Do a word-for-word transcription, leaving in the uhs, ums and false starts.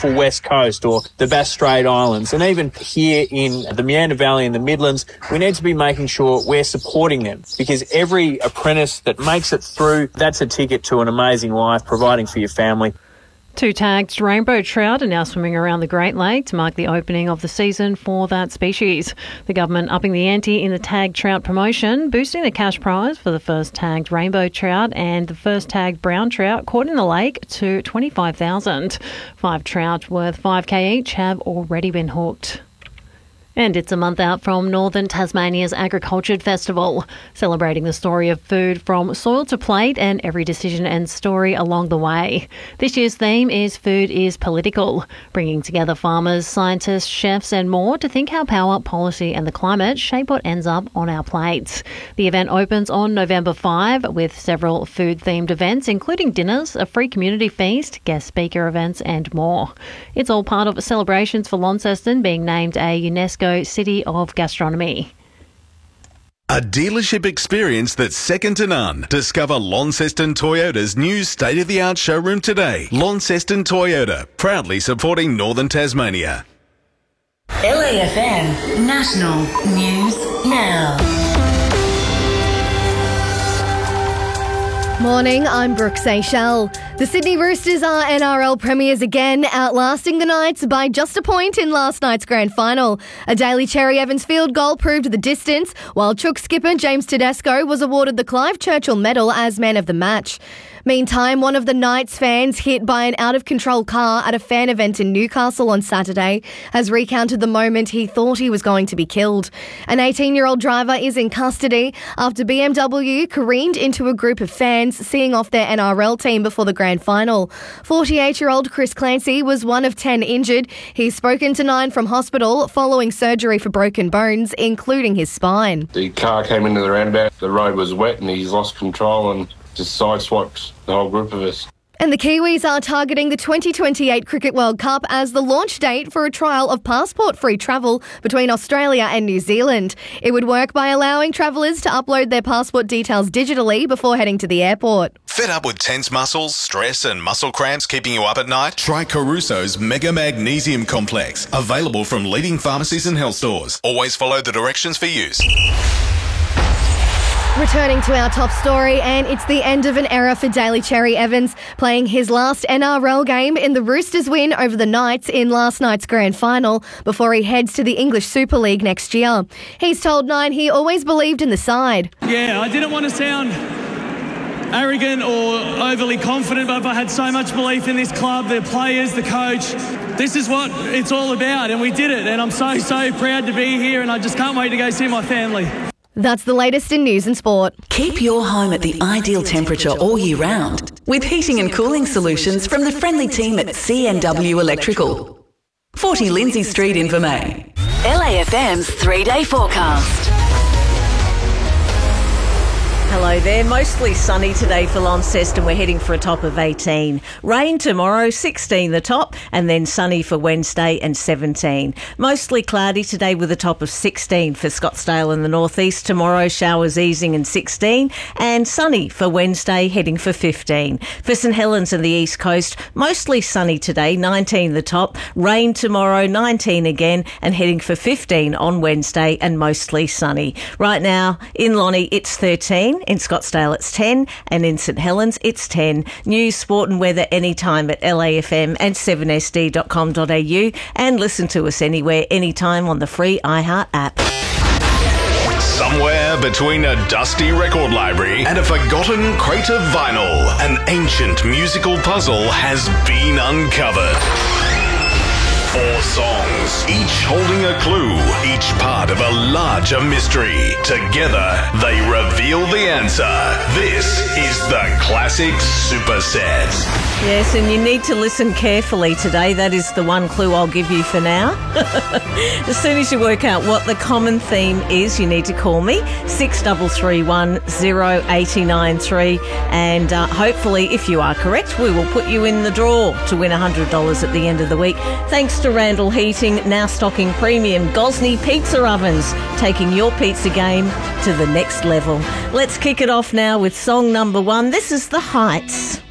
beautiful West Coast or the Bass Strait Islands, and even here in the Meander Valley and the Midlands, we need to be making sure we're supporting them, because every apprentice that makes it through, that's a ticket to an amazing life, providing for your family. Two tagged rainbow trout are now swimming around the Great Lake to mark the opening of the season for that species. The government upping the ante in the tagged trout promotion, boosting the cash prize for the first tagged rainbow trout and the first tagged brown trout caught in the lake to twenty-five thousand dollars. Five trout worth five thousand dollars each have already been hooked. And it's a month out from Northern Tasmania's Agriculture Festival, celebrating the story of food from soil to plate and every decision and story along the way. This year's theme is Food is Political, bringing together farmers, scientists, chefs and more to think how power, policy and the climate shape what ends up on our plates. The event opens on November fifth with several food-themed events, including dinners, a free community feast, guest speaker events and more. It's all part of celebrations for Launceston being named a UNESCO City of Gastronomy. A dealership experience that's second to none. Discover Launceston Toyota's new state-of-the-art showroom today. Launceston Toyota, proudly supporting Northern Tasmania. L A F M National News Now. Morning, I'm Brooke Seychelles. The Sydney Roosters are N R L premiers again, outlasting the Knights by just a point in last night's grand final. A Daly Cherry Evans field goal proved the distance, while Chook skipper James Tedesco was awarded the Clive Churchill Medal as man of the match. Meantime, one of the Knights fans hit by an out-of-control car at a fan event in Newcastle on Saturday has recounted the moment he thought he was going to be killed. An eighteen-year-old driver is in custody after B M W careened into a group of fans seeing off their N R L team before the grand final. forty-eight-year-old Chris Clancy was one of ten injured. He's spoken to Nine from hospital following surgery for broken bones, including his spine. The car came into the roundabout, the road was wet and he's lost control and just sideswiped the whole group of us. And the Kiwis are targeting the twenty twenty-eight Cricket World Cup as the launch date for a trial of passport-free travel between Australia and New Zealand. It would work by allowing travellers to upload their passport details digitally before heading to the airport. Fed up with tense muscles, stress and muscle cramps keeping you up at night? Try Caruso's Mega Magnesium Complex, available from leading pharmacies and health stores. Always follow the directions for use. Returning to our top story, and it's the end of an era for Daly Cherry Evans, playing his last N R L game in the Roosters' win over the Knights in last night's grand final before he heads to the English Super League next year. He's told Nine he always believed in the side. Yeah, I didn't want to sound arrogant or overly confident, but I had so much belief in this club, the players, the coach. This is what it's all about, and we did it, and I'm so, so proud to be here, and I just can't wait to go see my family. That's the latest in news and sport. Keep your home at the ideal temperature all year round with heating and cooling solutions from the friendly team at C N W Electrical. forty Lindsay Street, Invermay. L A F M's three-day forecast. Hello there. Mostly sunny today for Launceston. We're heading for a top of eighteen. Rain tomorrow, sixteen the top, and then sunny for Wednesday and seventeen. Mostly cloudy today with a top of sixteen for Scottsdale in the northeast. Tomorrow, showers easing and sixteen, and sunny for Wednesday, heading for fifteen. For St Helens and the east coast, mostly sunny today, nineteen the top. Rain tomorrow, nineteen again, and heading for fifteen on Wednesday, and mostly sunny. Right now, in Lonnie, it's thirteen. In Scottsdale, it's ten, and in St Helens, it's ten. News, sport and weather anytime at L A F M and seven S D dot com dot A U, and listen to us anywhere, anytime on the free iHeart app. Somewhere between a dusty record library and a forgotten crate of vinyl, an ancient musical puzzle has been uncovered. Four songs, each holding a clue, each part of a larger mystery. Together, they reveal the answer. This is the Classic Superset. Yes, and you need to listen carefully today. That is the one clue I'll give you for now. As soon as you work out what the common theme is, you need to call me, six three three one, zero eight nine three, and uh, hopefully, if you are correct, we will put you in the draw to win one hundred dollars at the end of the week. Thanks to Randall Heating, now stocking premium Gosney pizza ovens, taking your pizza game to the next level. Let's kick it off now with song number one. This is The Heights.